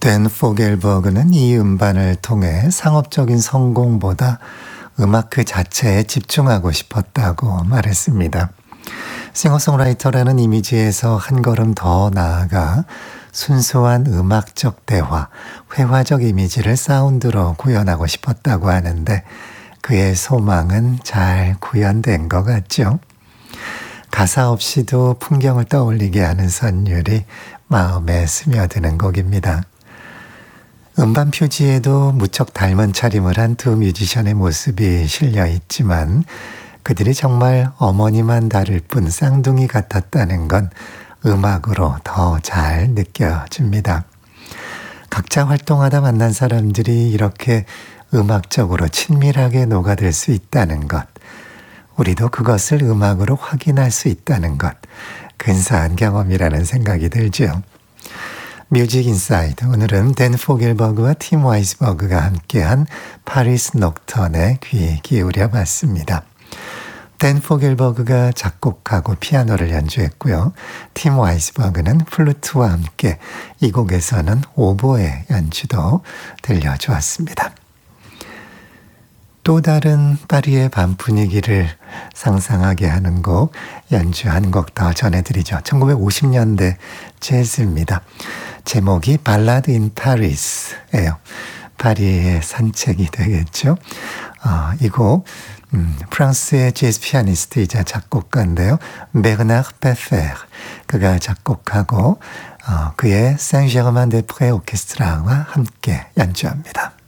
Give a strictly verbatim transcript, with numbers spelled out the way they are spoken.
댄 포겔버그는 이 음반을 통해 상업적인 성공보다 음악 그 자체에 집중하고 싶었다고 말했습니다. 싱어송라이터라는 이미지에서 한 걸음 더 나아가 순수한 음악적 대화, 회화적 이미지를 사운드로 구현하고 싶었다고 하는데 그의 소망은 잘 구현된 것 같죠. 가사 없이도 풍경을 떠올리게 하는 선율이 마음에 스며드는 곡입니다. 음반 표지에도 무척 닮은 차림을 한 두 뮤지션의 모습이 실려 있지만 그들이 정말 어머니만 다를 뿐 쌍둥이 같았다는 건 음악으로 더 잘 느껴집니다. 각자 활동하다 만난 사람들이 이렇게 음악적으로 친밀하게 녹아들 수 있다는 것, 우리도 그것을 음악으로 확인할 수 있다는 것, 근사한 경험이라는 생각이 들죠. 뮤직 인사이드, 오늘은 댄 포겔버그와 팀 와이스버그가 함께한 파리스 녹턴에 귀 기울여 봤습니다. 댄 포겔버그가 작곡하고 피아노를 연주했고요. 팀 와이스버그는 플루트와 함께 이 곡에서는 오보에 연주도 들려주었습니다. 또 다른 파리의 밤 분위기를 상상하게 하는 곡, 연주 한 곡 더 전해드리죠. 천구백오십 년대 재즈입니다. 제목이 발라드 인 파리스예요. 파리의 산책이 되겠죠. 어, 이 곡 음, 프랑스의 재즈 피아니스트이자 작곡가인데요. 베르나르 페페르, 그가 작곡하고 어, 그의 생제르만 데 프레 오케스트라와 함께 연주합니다.